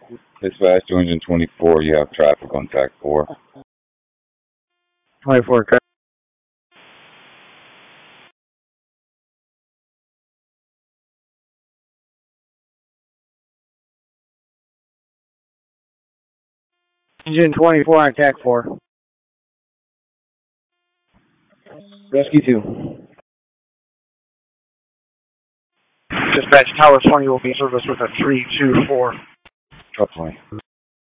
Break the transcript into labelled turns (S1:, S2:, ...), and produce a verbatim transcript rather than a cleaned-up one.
S1: Dispatch to engine twenty-four, you have traffic on T A C four.
S2: twenty-four, correct. Engine twenty-four on T A C four. Rescue two. Dispatch Tower twenty will be serviced with a three two four.
S1: Truck twenty.